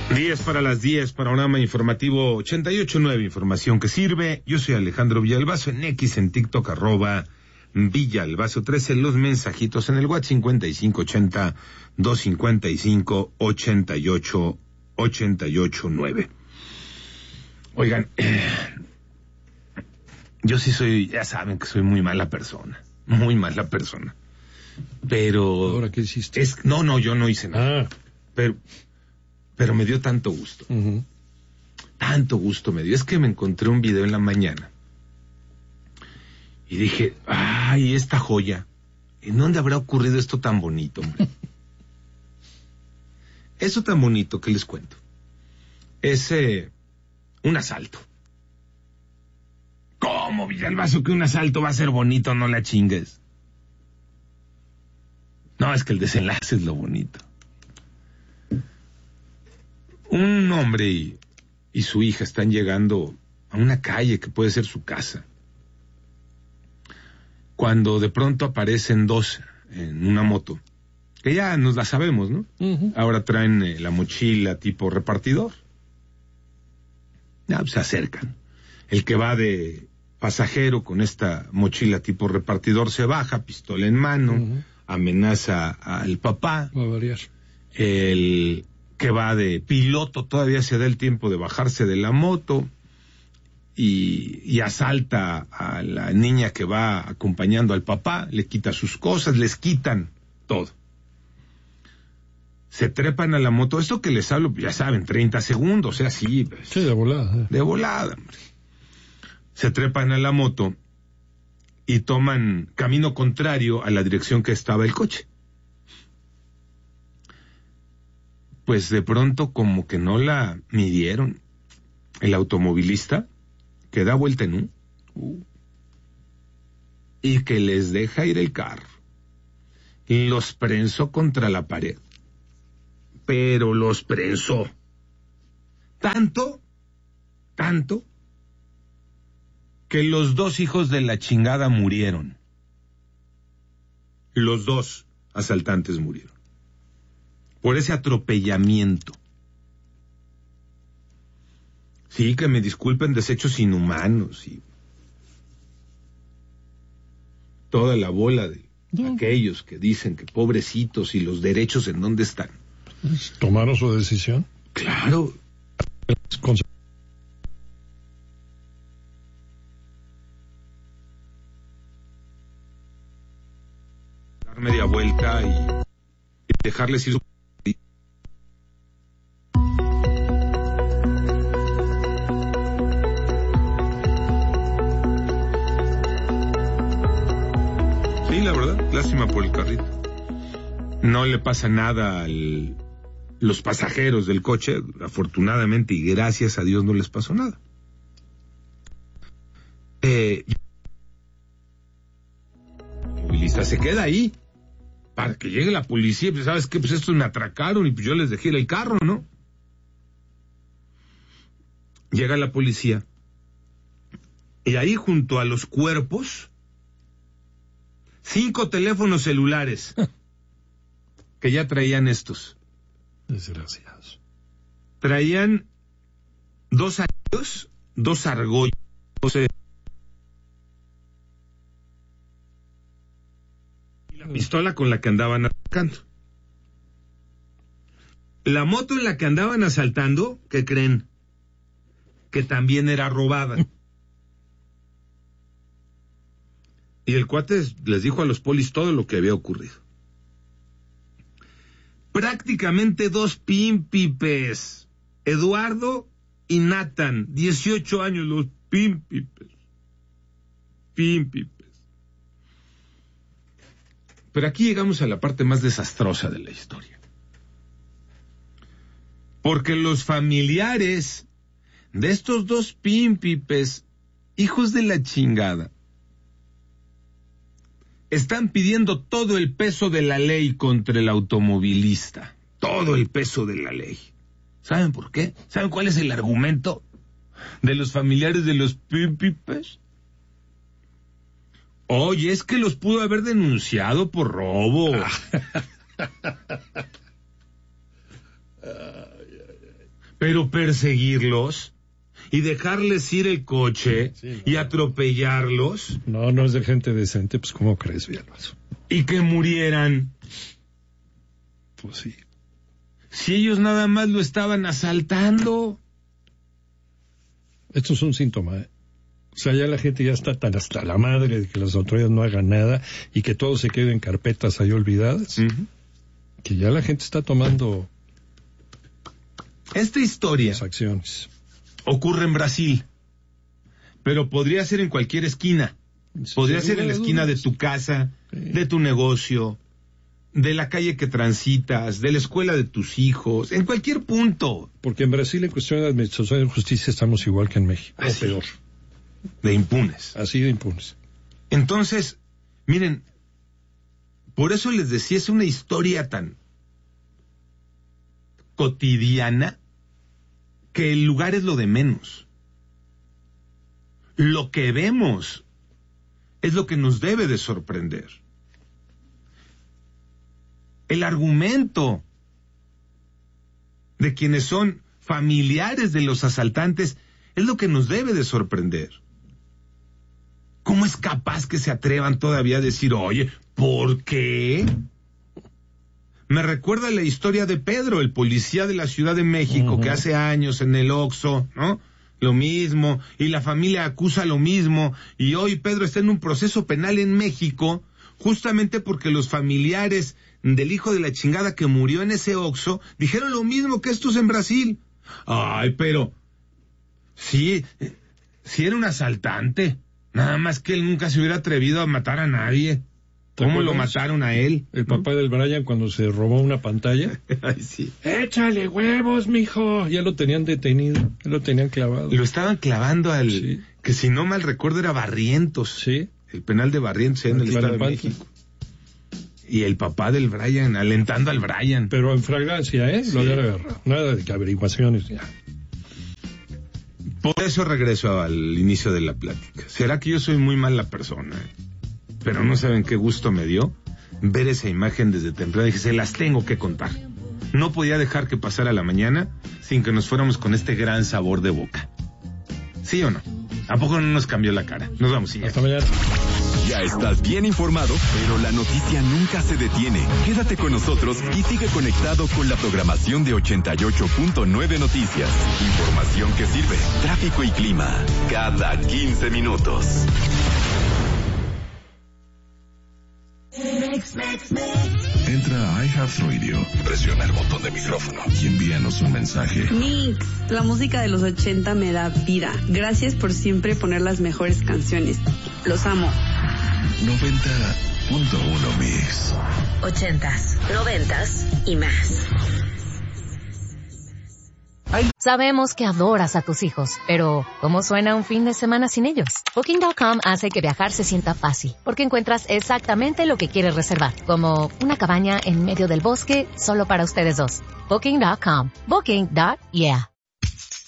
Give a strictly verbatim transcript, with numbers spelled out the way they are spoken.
diez para las diez, panorama informativo ochenta y ocho punto nueve, información que sirve. Yo soy Alejandro Villalbazo, en X, en TikTok, arroba Villalbazo trece, los mensajitos en el WhatsApp cincuenta y cinco ochenta, doscientos cincuenta y cinco, ochenta y ocho, ochenta y ocho nueve. Oigan, eh, yo sí soy, ya saben que soy muy mala persona, muy mala persona. Pero... ¿Ahora qué hiciste? Es, no, no, yo no hice nada. Ah. Pero... Pero me dio tanto gusto. Uh-huh. Tanto gusto me dio. Es que me encontré un video en la mañana. Y dije, ay, esta joya. ¿En dónde habrá ocurrido esto tan bonito, hombre? Eso tan bonito que les cuento. Es eh, un asalto. ¿Cómo, Villalbazo, que un asalto va a ser bonito? No la chingues. No, es que el desenlace es lo bonito. Un hombre y, y su hija están llegando a una calle que puede ser su casa, cuando de pronto aparecen dos en una moto, que ya nos la sabemos, ¿no? Uh-huh. Ahora traen eh, la mochila tipo repartidor. Ya, pues, se acercan. El que va de pasajero con esta mochila tipo repartidor se baja, pistola en mano, uh-huh. amenaza al papá. Va a variar. El que va de piloto todavía se da el tiempo de bajarse de la moto y, y asalta a la niña que va acompañando al papá, le quita sus cosas, les quitan todo. Se trepan a la moto, esto que les hablo, ya saben, treinta segundos, o sea, sí. Pues, sí, de volada. Eh. De volada, hombre. Se trepan a la moto y toman camino contrario a la dirección que estaba el coche. Pues de pronto como que no la midieron. El automovilista que da vuelta en un uh, y que les deja ir el carro. Y los prensó contra la pared. Pero los prensó. Tanto, tanto, que los dos hijos de la chingada murieron. Los dos asaltantes murieron. Por ese atropellamiento. Sí, que me disculpen, desechos inhumanos y toda la bola de yeah. aquellos que dicen que pobrecitos y los derechos en dónde están. ¿Tomaron su decisión? Claro. Dar media vuelta y dejarles ir. Sí, la verdad, lástima por el carrito. No le pasa nada a los pasajeros del coche, afortunadamente y gracias a Dios no les pasó nada. Eh, el movilista se queda ahí para que llegue la policía, pues sabes qué, pues estos me atracaron y pues yo les dejé el carro, ¿no? Llega la policía y ahí junto a los cuerpos cinco teléfonos celulares que ya traían estos. Desgraciados. Traían dos anillos, dos argollas, eh, y la pistola con la que andaban atacando. La moto en la que andaban asaltando, ¿qué creen? Que también era robada. Y el cuate les dijo a los polis todo lo que había ocurrido. Prácticamente dos pímpipes, Eduardo y Nathan, dieciocho años, los pímpipes. Pímpipes. Pero aquí llegamos a la parte más desastrosa de la historia. Porque los familiares de estos dos pímpipes, hijos de la chingada, están pidiendo todo el peso de la ley contra el automovilista. Todo el peso de la ley. ¿Saben por qué? ¿Saben cuál es el argumento de los familiares de los pímpipes? Oye, es que los pudo haber denunciado por robo. Pero perseguirlos y dejarles ir el coche sí, no, y atropellarlos. No, no es de gente decente, pues ¿cómo crees, Villalbazo? Y que murieran. Pues sí. Si ellos nada más lo estaban asaltando. Esto es un síntoma, ¿eh? O sea, ya la gente ya está tan hasta la madre de que las autoridades no hagan nada y que todo se quede en carpetas ahí olvidadas, uh-huh. que ya la gente está tomando esta historia las acciones. Ocurre en Brasil, pero podría ser en cualquier esquina. Sí, podría ser en la esquina de tu casa, sí. de tu negocio, de la calle que transitas, de la escuela de tus hijos, en cualquier punto. Porque en Brasil en cuestión de administración de justicia estamos igual que en México, o peor. De impunes. Así de impunes. Entonces, miren, por eso les decía, es una historia tan cotidiana que el lugar es lo de menos. Lo que vemos es lo que nos debe de sorprender. El argumento de quienes son familiares de los asaltantes es lo que nos debe de sorprender. ¿Cómo es capaz que se atrevan todavía a decir, oye, ¿por qué? Me recuerda la historia de Pedro, el policía de la Ciudad de México, uh-huh. que hace años en el Oxxo, ¿no? Lo mismo, y la familia acusa lo mismo, y hoy Pedro está en un proceso penal en México, justamente porque los familiares del hijo de la chingada que murió en ese Oxxo dijeron lo mismo que estos en Brasil. Ay, pero sí, sí era un asaltante. Nada más que él nunca se hubiera atrevido a matar a nadie. ¿Cómo lo mataron a él? El papá ¿no? del Brian cuando se robó una pantalla. Ay, sí. Échale huevos, mijo. Ya lo tenían detenido, ya lo tenían clavado. Lo estaban clavando al, sí. que si no mal recuerdo era Barrientos. Sí. El penal de Barrientos en el Estado de México. Y el papá del Brian, alentando al Brian. Pero en fragancia, ¿eh? Sí. Lo había agarrado. Nada de averiguaciones ya. Por eso regreso al inicio de la plática. ¿Será que yo soy muy mala persona? Pero no saben qué gusto me dio ver esa imagen desde temprano. Dije, se las tengo que contar. No podía dejar que pasara la mañana sin que nos fuéramos con este gran sabor de boca. ¿Sí o no? ¿A poco no nos cambió la cara? Nos vamos, sí. Hasta mañana. Ya estás bien informado, pero la noticia nunca se detiene. Quédate con nosotros y sigue conectado con la programación de ochenta y ocho punto nueve Noticias. Información que sirve, tráfico y clima, cada quince minutos. Entra a iHeartRadio, presiona el botón de micrófono y envíanos un mensaje. Mix, la música de los ochenta me da vida. Gracias por siempre poner las mejores canciones. Los amo. noventa punto uno Mix. Ochentas, noventas y más. Sabemos que adoras a tus hijos, pero ¿cómo suena un fin de semana sin ellos? Booking punto com hace que viajar se sienta fácil, porque encuentras exactamente lo que quieres reservar, como una cabaña en medio del bosque solo para ustedes dos. Booking punto com. Booking. Yeah.